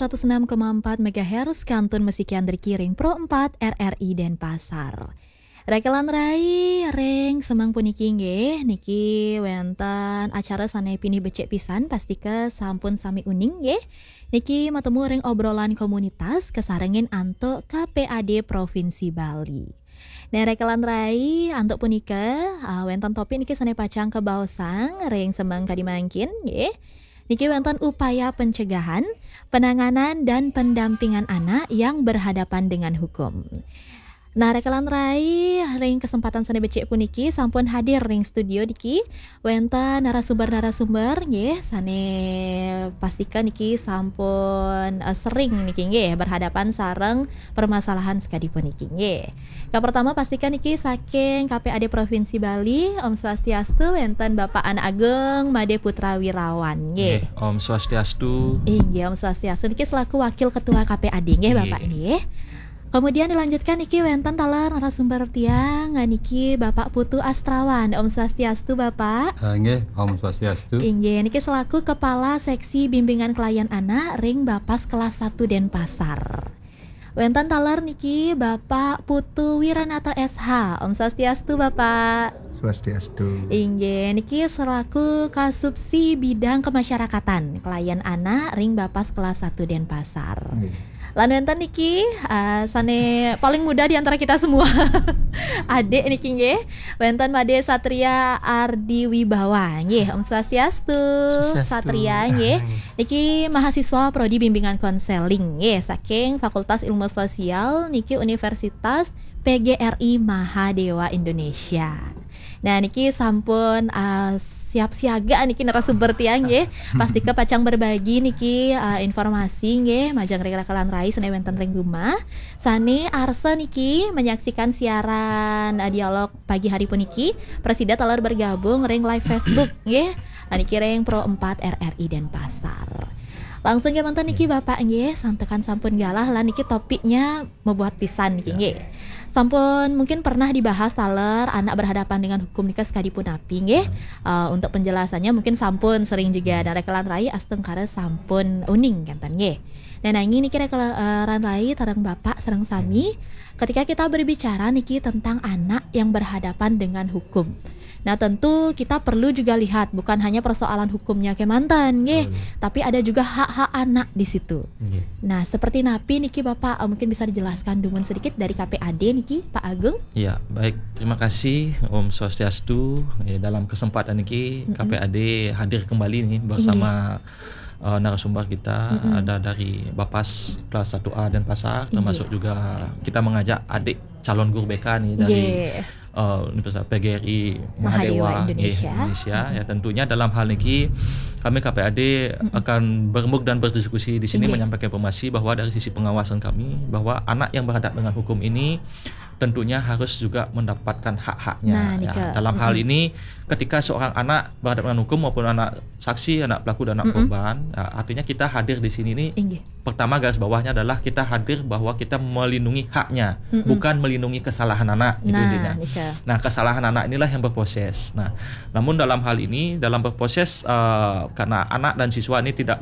106,4 MHz Kantun Mesikian Derkiring Pro 4 RRI Denpasar. Rekelan rai reng semang puniki nggih niki wonten acara sane pinih becek pisan pastika sampun sami uning nggih. Niki matemu reng obrolan komunitas kesarengin antuk KPAD Provinsi Bali. Nah rekelan rai antuk punika wonten topik niki sane pacang kebaosang reng semang kadimangkin nggih. Niki wonten upaya pencegahan, penanganan dan pendampingan anak yang berhadapan dengan hukum. Nah, rekelan rai ring kesempatan sane becik puniki sampun hadir ring studio niki wonten narasumber nggih sane pastikan niki sampun sering niki nggih berhadapan sareng permasalahan sekadi puniki nggih. Yang pertama pastikan niki saking KPAD Provinsi Bali Om Swastiastu wonten Bapak Anak Ageng Made Putra Wirawan nggih. Om Swastiastu. Nggih Om Swastiastu niki selaku Wakil Ketua KPAD nggih Bapak nggih. Kemudian dilanjutkan niki wonten talar narasumber tiang niki Bapak Putu Astrawan. Om Swastiastu Bapak. Nggih, Om Swastiastu. Nggih niki selaku Kepala Seksi Bimbingan Klien Anak Ring Bapas kelas 1 Denpasar. Wonten talar niki Bapak Putu Wiranata SH. Om Swastiastu Bapak. Swastiastu. Nggih niki selaku Kasubsi Bidang Kemasyarakatan Klien Anak Ring Bapas kelas 1 Denpasar. Lan wonten niki sane paling muda di antara kita semua. Adik niki nggih, wonten Made Satria Ardi Wibawa nggih. Om Swastiastu. Satria nggih. Niki mahasiswa prodi bimbingan konseling nggih saking Fakultas Ilmu Sosial niki Universitas PGRI Mahadewa Indonesia. Nah niki sampun siap siaga niki narasumber tiang nggih. Pasti kepacang berbagi niki informasi nggih majang rekelan rai sane wonten ring rumah. Sane arsa niki menyaksikan siaran dialog pagi hari puniki. Presida telah bergabung ring live Facebook nggih. Niki ring Pro 4 RRI Denpasar. Langsung ke mantan niki Bapak nggih santekan sampun galah lah niki topiknya membuat pisan niki nggih. Sampun mungkin pernah dibahas taler anak berhadapan dengan hukum nikah sekadipun api nggih. Untuk penjelasannya mungkin sampun sering juga dan rekelan rai astengkara sampun uning kanten nggih. Dan ini niki rekelan rai tareng Bapak sareng sami ketika kita berbicara niki tentang anak yang berhadapan dengan hukum. Nah tentu kita perlu juga lihat bukan hanya persoalan hukumnya ke mantan nggih, tapi ada juga hak-hak anak di situ. Nah seperti napi niki Bapak mungkin bisa dijelaskan dumun sedikit dari KPAD niki Pak Ageng. Ya baik, terima kasih Om Swastiastu. Dalam kesempatan niki KPAD hadir kembali nih bersama narasumber kita ada dari Bapas kelas 1A Denpasar, termasuk juga kita mengajak adik calon guru BK nih dari Universitas PGRI Mahadewa Indonesia. Ya tentunya dalam hal ini kami KPAD akan berembuk dan berdiskusi di sini menyampaikan informasi bahwa dari sisi pengawasan kami bahwa anak yang berhadapan dengan hukum ini tentunya harus juga mendapatkan hak-haknya. Dalam hal ini ketika seorang anak berhadapan dengan hukum maupun anak saksi, anak pelaku dan anak korban, artinya kita hadir di sini ini pertama garis bawahnya adalah kita hadir bahwa kita melindungi haknya, bukan melindungi kesalahan anak itu intinya. Nah, kesalahan anak inilah yang berproses. Nah, namun dalam hal ini dalam berproses karena anak dan siswa ini tidak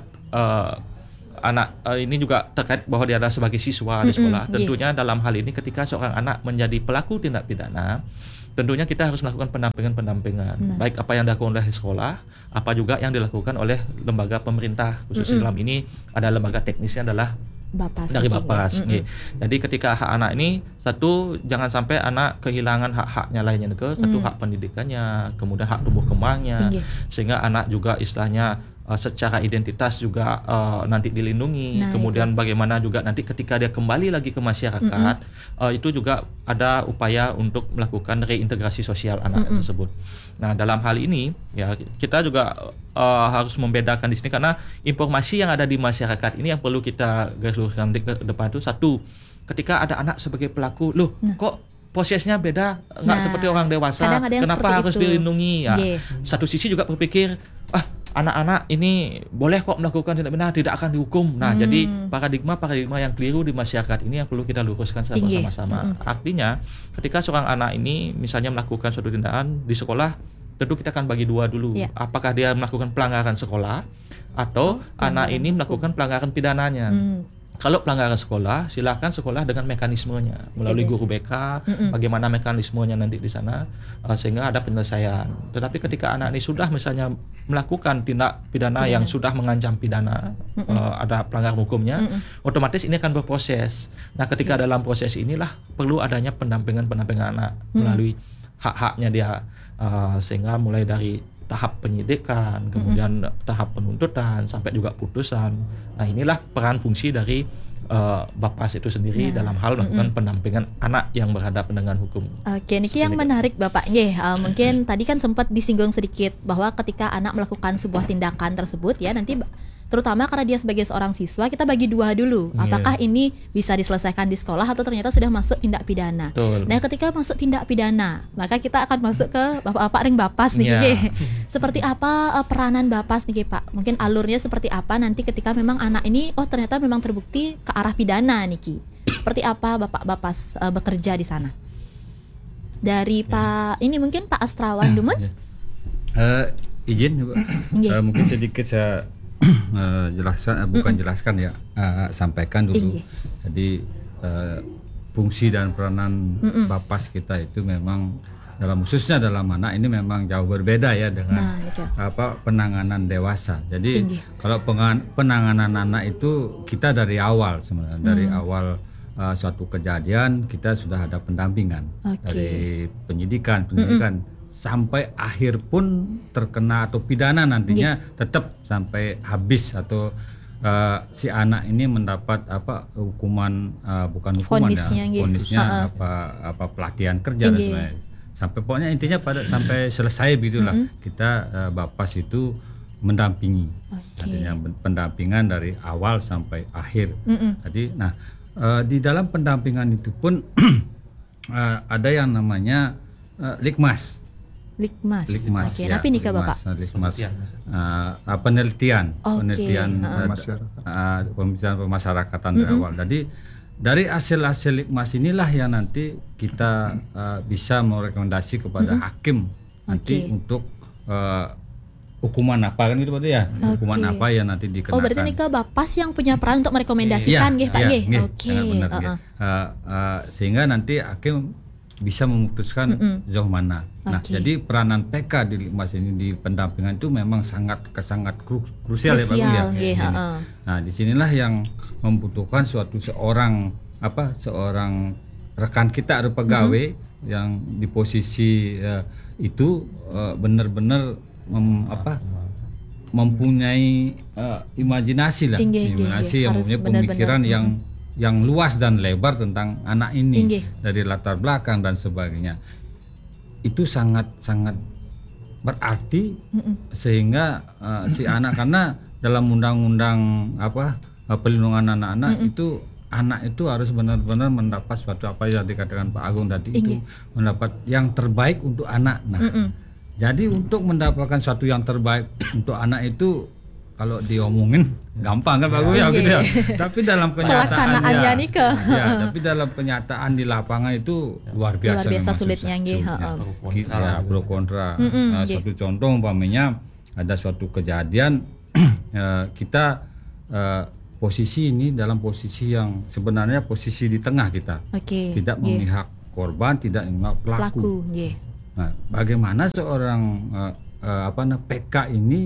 ini juga terkait bahwa dia adalah sebagai siswa di sekolah. Tentunya dalam hal ini ketika seorang anak menjadi pelaku tindak pidana, tentunya kita harus melakukan pendampingan. Baik apa yang dilakukan oleh sekolah, apa juga yang dilakukan oleh lembaga pemerintah. Khususnya dalam ini ada lembaga teknisnya adalah Bapas dari Bapas. Jadi ketika hak anak ini satu jangan sampai anak kehilangan hak-haknya lainnya satu hak pendidikannya, kemudian hak tumbuh kembangnya, sehingga anak juga istilahnya secara identitas juga nanti dilindungi. Kemudian bagaimana juga nanti ketika dia kembali lagi ke masyarakat itu juga ada upaya untuk melakukan reintegrasi sosial anak tersebut. Nah dalam hal ini ya kita juga harus membedakan di sini karena informasi yang ada di masyarakat ini yang perlu kita garis luruskan ke depan itu satu, ketika ada anak sebagai pelaku, kok prosesnya beda, nggak seperti orang dewasa, kenapa harus dilindungi ya. Satu sisi juga berpikir anak-anak ini boleh kok melakukan tindak pidana, tidak akan dihukum. Nah, jadi paradigma yang keliru di masyarakat ini yang perlu kita luruskan bersama-sama. Artinya, ketika seorang anak ini misalnya melakukan suatu tindakan di sekolah, tentu kita akan bagi dua dulu. Apakah dia melakukan pelanggaran sekolah atau anak ini melakukan pelanggaran pidananya. Kalau pelanggaran sekolah, silakan sekolah dengan mekanismenya melalui guru BK, bagaimana mekanismenya nanti di sana sehingga ada penyelesaian. Tetapi ketika anak ini sudah misalnya melakukan tindak pidana yang sudah mengancam pidana, ada pelanggaran hukumnya, otomatis ini akan berproses. Nah, ketika dalam proses inilah perlu adanya pendampingan anak melalui hak-haknya dia, sehingga mulai dari tahap penyidikan, kemudian tahap penuntutan, sampai juga putusan. Nah, inilah peran fungsi dari Bapas itu sendiri dalam hal melakukan pendampingan anak yang berhadapan dengan hukum. Oke, niki yang menarik Bapak. Mungkin tadi kan sempat disinggung sedikit bahwa ketika anak melakukan sebuah tindakan tersebut ya nanti terutama karena dia sebagai seorang siswa, kita bagi dua dulu. Apakah ini bisa diselesaikan di sekolah atau ternyata sudah masuk tindak pidana. Nah, ketika masuk tindak pidana, maka kita akan masuk ke Bapak-bapak ring Bapas nih. Seperti apa peranan Bapas nih Pak? Mungkin alurnya seperti apa nanti ketika memang anak ini ternyata memang terbukti ke arah pidana nih. Seperti apa Bapak Bapas bekerja di sana? Dari Pak ini mungkin Pak Astrawan Dumun. Izin mungkin sedikit saya jelaskan, jelaskan ya, sampaikan dulu. Jadi fungsi dan peranan Bapas kita itu memang khususnya dalam anak ini memang jauh berbeda ya dengan penanganan dewasa. Jadi kalau penanganan anak itu kita dari awal sebenarnya, dari awal suatu kejadian kita sudah ada pendampingan dari penyidikan sampai akhir pun terkena atau pidana nantinya tetap sampai habis atau si anak ini mendapat hukuman, bukan hukuman vonisnya pelatihan kerja dan sebagainya. Sampai pokoknya intinya sampai selesai begitulah. Kita Bapas itu mendampingi. Artinya pendampingan dari awal sampai akhir. Jadi di dalam pendampingan itu pun ada yang namanya Likmas. Tapi nih Kak Bapak. Likmas penelitian pemasyarakatan dari awal. Jadi dari hasil Likmas inilah yang nanti kita bisa merekomendasi kepada hakim nanti untuk hukuman apa kan gitu Pak ya. Hukuman apa yang nanti dikenakan. Berarti nih Kak Bapas yang punya peran untuk merekomendasikan Pak. Sehingga nanti hakim bisa memutuskan sejauh mana. Jadi peranan PK di Likmas ini di pendampingan itu memang sangat krusial ya Pak ya. Nah, disinilah yang membutuhkan seorang rekan kita atau pegawai yang di posisi itu benar-benar mempunyai imajinasi lah, yang mempunyai pemikiran yang luas dan lebar tentang anak ini dari latar belakang dan sebagainya. Itu sangat berarti sehingga si anak, karena dalam undang-undang pelindungan anak-anak itu anak itu harus benar-benar mendapat suatu apa yang dikatakan Pak Agung tadi itu mendapat yang terbaik untuk anak. Jadi untuk mendapatkan suatu yang terbaik untuk anak itu kalau diomongin gampang kan Pak Agung gitu ya. Tapi dalam kenyataannya tapi dalam kenyataan di lapangan itu luar biasa sulitnya pro kontra. Satu contoh umpamanya ada suatu kejadian kita posisi ini dalam posisi yang sebenarnya posisi di tengah kita. Tidak memihak korban, tidak memihak pelaku. Nah, bagaimana seorang PK ini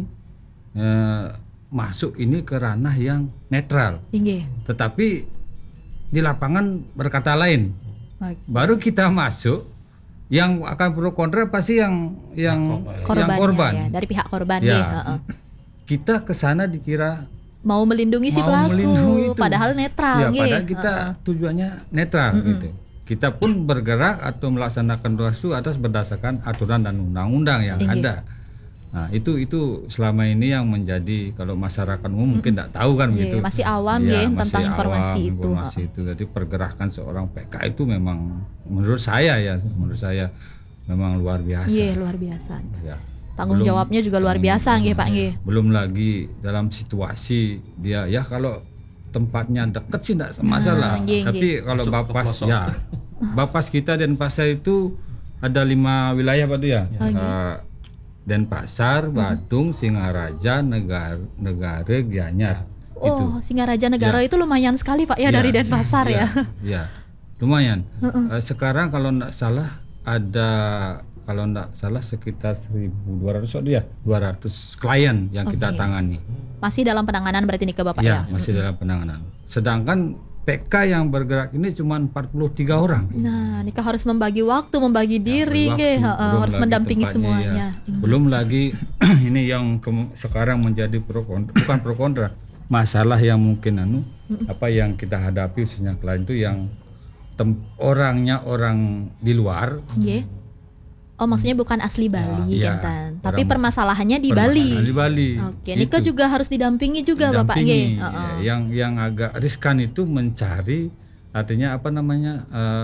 masuk ini ke ranah yang netral, tetapi di lapangan berkata lain. Baru kita masuk, yang akan pro kontra pasti yang korban. Dari pihak korban. Kita ke sana dikira mau melindungi si pelaku, padahal netral. Padahal kita tujuannya netral gitu. Kita pun bergerak atau melaksanakan tugas atas berdasarkan aturan dan undang-undang yang ada. Nah, itu selama ini yang menjadi, kalau masyarakat umum mungkin tidak tahu kan begitu. Masih awam tentang informasi itu. Jadi pergerakan seorang PK itu memang menurut saya memang luar biasa. Luar biasa. Tanggung jawabnya juga luar biasa Pak. Belum lagi dalam situasi dia kalau tempatnya dekat sih tidak masalah. Tapi kalau Bapas kita dan Pasar itu ada 5 wilayah Pak ya. Denpasar, Badung, Singaraja, Negara Gianyar. Oh, Singaraja Negara Ya. itu lumayan sekali Pak ya, dari Denpasar ya. Ya, lumayan. Sekarang kalau enggak salah sekitar 1.200 dia, 200 klien yang kita Oke. tangani. Masih dalam penanganan berarti nih ke Bapak Ya, ya. masih dalam penanganan. Sedangkan PK yang bergerak ini cuma 43 orang. Nah, Nika harus membagi waktu, membagi diri, Waktu, nggih, belum harus lagi mendampingi tempatnya, semuanya. ya. Belum lagi ini yang sekarang menjadi bukan pro kontra. Masalah yang mungkin apa yang kita hadapi khususnya klien itu yang orangnya orang di luar. Nggih. Oh, maksudnya bukan asli Bali, Ya, Jantan. Tapi orang- permasalahannya di Bali. Permasalahan di Bali. Oke, Nika Itu. juga harus didampingi juga Bapak Didampingi, nggih. ya. Yang agak riskan itu mencari artinya apa namanya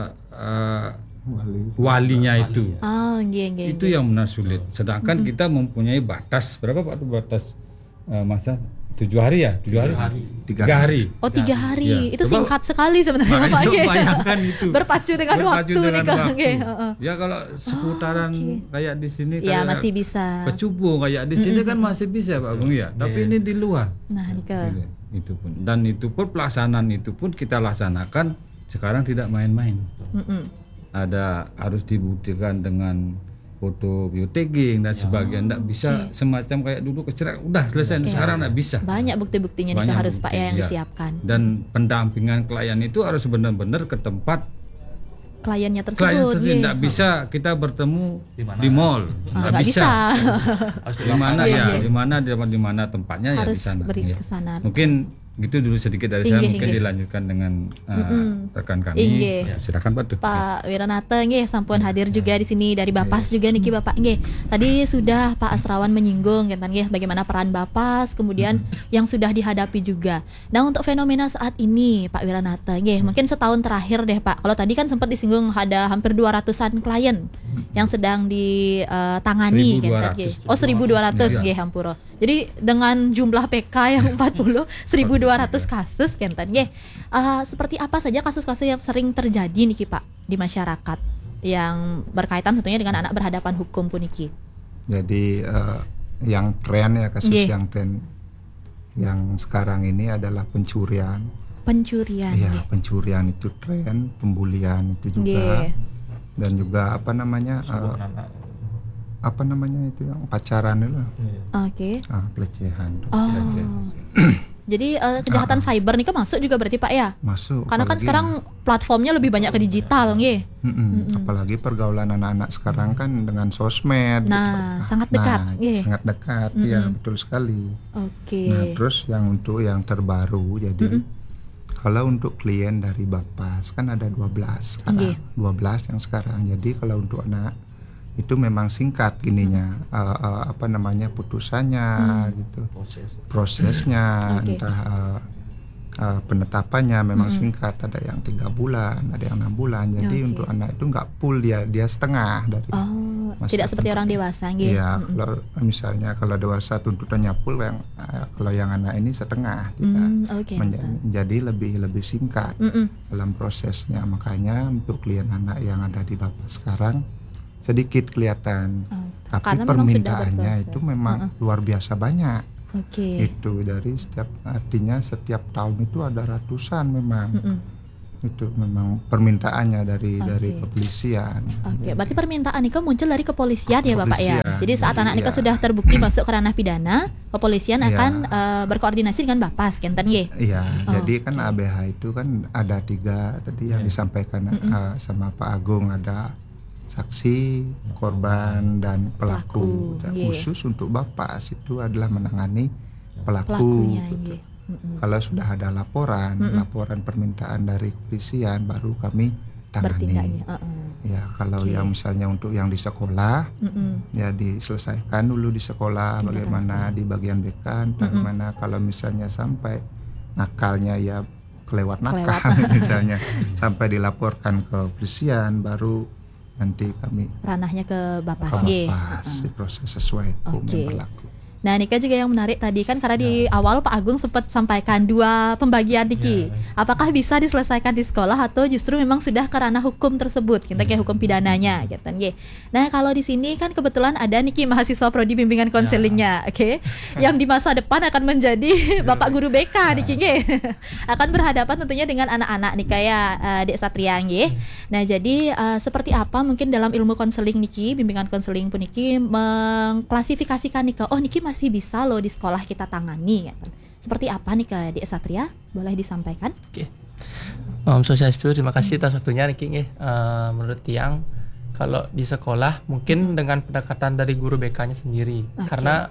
walinya itu. Oh, nggih. Itu yang benar sulit. Sedangkan kita mempunyai batas berapa Pak? Batas masa 7 hari ya? 7 hari? 3 hari. Oh, 3 hari. Ya. Itu Coba- singkat sekali sebenarnya Nah, Bapak itu nggih. bayangkan itu. Berpacu dengan Berpacu waktu dengan Nika waktu. nggih. Ya kalau seputaran kayak di sini Ya, kayak masih bisa. Kecubung kayak di sini kan masih bisa Pak Agung ya. Tapi ini di luar. Nah, Nika. Itu pun. Dan itu pun pelaksanaan itu pun kita laksanakan sekarang tidak main-main. Ada harus dibuktikan dengan foto biotagging dan sebagainya. Nggak bisa semacam kayak dulu kecelakaan udah selesai. Sekarang nggak bisa. Banyak bukti-buktinya Nika Banyak harus Pak ya yang bukti, ya. disiapkan. Dan pendampingan klien itu harus benar-benar ke tempat Kliennya klien tersebut. sendiri. nggih. Nggak bisa kita bertemu di mall. Ah, nggak bisa. Di mana Iya, ya? iya. Di mana tempatnya ya di Harus sana. beri Ya. ke sana. Mungkin gitu dulu sedikit dari saya, Inggih, mungkin inggih. dilanjutkan dengan rekan kami. Inggih. Ya, silakan Pak. Pak Wiranata nggih sampun hadir juga di sini dari Bapas juga niki Bapak nggih. Tadi sudah Pak Asrawan menyinggung kan nggih bagaimana peran Bapas kemudian yang sudah dihadapi juga. Nah, untuk fenomena saat ini Pak Wiranata nggih, mungkin setahun terakhir deh Pak. Kalau tadi kan sempat disinggung ada hampir 200-an klien yang sedang ditangani kan 1.200. nggih. Oh, 1.200 nggih hampura. Jadi dengan jumlah PK yang 40, 1.200 kasus kenten nggih. Seperti apa saja kasus-kasus yang sering terjadi niki Pak di masyarakat yang berkaitan tentunya dengan anak berhadapan hukum puniki. Jadi yang tren ya kasus Nggih. yang tren yang sekarang ini adalah pencurian. Pencurian Ya, nggih. pencurian itu tren, pembulian itu juga. Nggih. Dan juga apa namanya itu yang pacaran itu Oke. pelecehan Oh. Jadi kejahatan cyber nih kan masuk juga berarti Pak ya? masuk. Karena kan apalagi- sekarang platformnya lebih banyak ke digital nggih. apalagi pergaulan anak-anak sekarang kan dengan sosmed. Nah, sangat dekat, nggih. sangat dekat, ya betul sekali. Oke. Nah, terus untuk yang terbaru, jadi kalau untuk klien dari Bapas kan ada 12 sekarang. Nggih. 12 yang sekarang. Jadi kalau untuk anak itu memang singkat gininya, putusannya gitu. Prosesnya Oke. entah penetapannya memang singkat, ada yang 3 bulan, ada yang 6 bulan. Jadi Oke. untuk anak itu nggak full, dia setengah dari Oh, masa tidak seperti orang dewasa nggih. Iya, kalau misalnya kalau dewasa tuntutannya full, kalau yang anak ini setengah, dia Oke. menjadi lebih singkat dalam prosesnya. Makanya untuk klien anak yang ada di Bapak sekarang sedikit kelihatan, tapi Karena memang sudah permintaannya berproses. itu memang luar biasa banyak. Oke. Itu dari artinya setiap tahun itu ada ratusan memang. Itu memang permintaannya dari kepolisian. Oke, berarti permintaan Nika muncul dari kepolisian ya Bapak ya. Kepolisian. Jadi saat anak Nika Iya. sudah terbukti masuk ke ranah pidana, kepolisian Iya. akan berkoordinasi dengan Bapas, kenten nggih. Iya, Oh, jadi kan oke. ABH itu kan ada 3 tadi yang disampaikan sama Pak Agung, ada saksi, korban, dan pelaku. Pelaku, Dan iya. khusus untuk Bapas itu adalah menangani pelaku. Pelakunya gitu. nggih. Kalau sudah ada laporan permintaan dari kepolisian, baru kami Bertindaknya. tangani. Ya, kalau Oke. yang misalnya untuk yang di sekolah, ya diselesaikan dulu di sekolah, bagaimana di bagian BK, entah gimana. Kalau misalnya sampai nakalnya ya kelewat nakal misalnya sampai dilaporkan ke kepolisian, baru nanti kami Ranahnya ke ke Bapas nggih. Bapas diproses sesuai hukum Oke. yang berlaku. Nah, Nika juga yang menarik tadi kan karena di awal Pak Agung sempat sampaikan 2 pembagian Niki. Apakah bisa diselesaikan di sekolah atau justru memang sudah ke ranah hukum tersebut, kita kayak hukum pidananya gitu kan. Nah, kalau di sini kan kebetulan ada Niki mahasiswa prodi bimbingan konselingnya, yang di masa depan akan menjadi Bapak guru BK Niki akan berhadapan tentunya dengan anak-anak nih kayak Dek Satria Nah, jadi seperti apa mungkin dalam ilmu konseling Niki, bimbingan konseling pun Niki mengklasifikasikan Niki, oh Niki masih bisa loh di sekolah kita tangani gitu. Seperti apa nih ke Dek Satria? Boleh disampaikan? Sosialistu, terima kasih atas waktunya Niki. Menurut Tiang, kalau di sekolah mungkin dengan pendekatan dari guru BK-nya sendiri, karena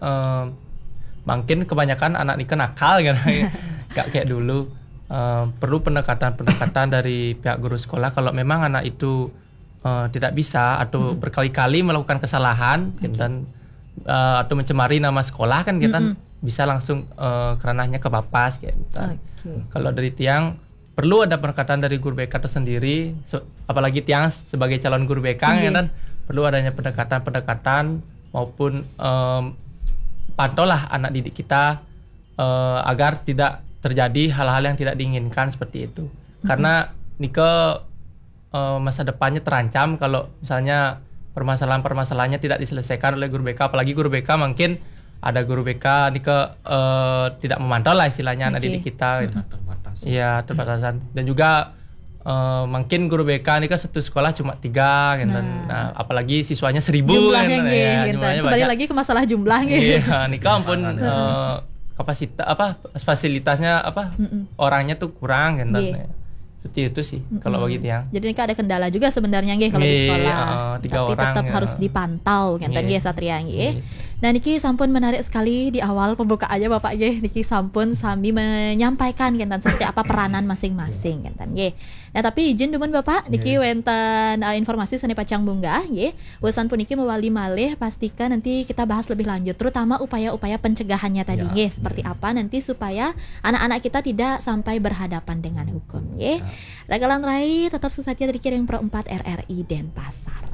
mungkin kebanyakan anak Niki nakal kan, gak kayak dulu. Perlu pendekatan dari pihak guru sekolah kalau memang anak itu tidak bisa atau berkali-kali melakukan kesalahan dan atau mencemari nama sekolah kan kita bisa langsung keranahnya ke Bapas gitu. Kalau dari Tiang perlu ada pendekatan dari guru BK tersendiri, apalagi Tiang sebagai calon guru BK kan perlu adanya pendekatan maupun pantaulah anak didik kita agar tidak terjadi hal-hal yang tidak diinginkan seperti itu. Karena Nike masa depannya terancam kalau misalnya permasalahan-permasalahannya tidak diselesaikan oleh guru BK, apalagi guru BK mungkin ada guru BK Nike tidak memantau lah istilahnya anak didik kita. Iya, terbatasan. Dan juga mungkin guru BK Nike satu sekolah cuma 3 gitu. Nah, apalagi siswanya 1000 jumlahnya kan. Kembali banyak lagi ke masalah jumlah Iya, Nike ampun kapasitas fasilitasnya orangnya tuh kurang kan. Seperti itu sih kalau bagi Tiang. Jadi ini ada kendala juga sebenarnya kalau di sekolah. Tapi tetap harus dipantau kan Satria Nah, niki sampun menarik sekali di awal pembukaannya Bapak niki sampun sambil menyampaikan kan seperti apa peranan masing-masing kan. Nah, tapi izin dumun Bapak niki wenten informasi seni pacang bunga Wesan pun niki mewali malih pastikan nanti kita bahas lebih lanjut terutama upaya-upaya pencegahannya tadi seperti apa nanti supaya anak-anak kita tidak sampai berhadapan dengan hukum Ragalan Rai tetap sesatia dari Kiring Pro 4 RRI Denpasar.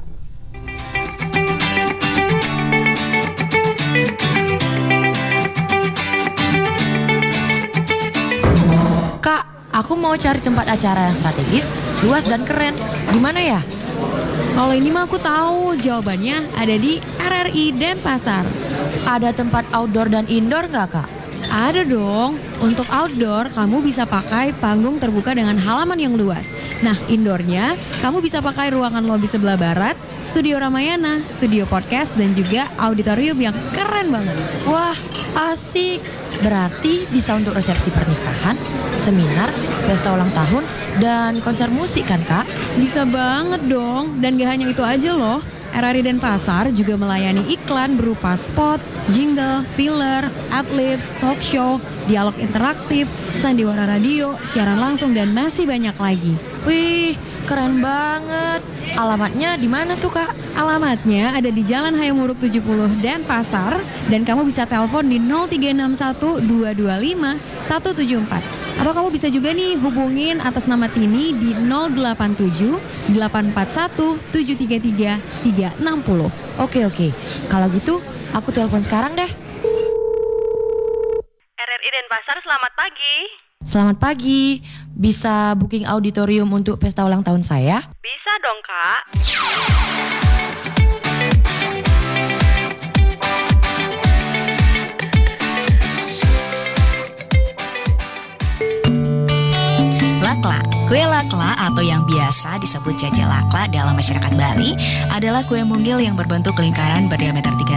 Kak, aku mau cari tempat acara yang strategis, luas dan keren. Di mana ya? Kalau ini mah aku tahu jawabannya ada di RRI Denpasar. Ada tempat outdoor dan indoor nggak, Kak? Ada dong. Untuk outdoor, kamu bisa pakai panggung terbuka dengan halaman yang luas. Nah, indoornya, kamu bisa pakai ruangan lobi sebelah barat, studio Ramayana, studio podcast, dan juga auditorium yang keren banget. Wah, asik. Berarti bisa untuk resepsi pernikahan, seminar, pesta ulang tahun, dan konser musik kan, Kak? Bisa banget dong. Dan gak hanya itu aja loh. RRI Denpasar juga melayani iklan berupa spot, jingle, filler, adlibs, talk show, dialog interaktif, sandiwara radio, siaran langsung, dan masih banyak lagi. Wih, keren banget. Alamatnya di mana tuh, Kak? Alamatnya ada di Jalan Hayamuruk 70 Denpasar dan kamu bisa telepon di 0361 225 174. Atau kamu bisa juga nih hubungin atas nama Tini di 087 841 733 360. Oke. Kalau gitu, aku telepon sekarang deh. RRI Denpasar, selamat pagi. Selamat pagi. Bisa booking auditorium untuk pesta ulang tahun saya? Bisa dong, Kak. Lakla. Kue lakla atau yang biasa disebut jajalakla dalam masyarakat Bali adalah kue mungil yang berbentuk lingkaran berdiameter 3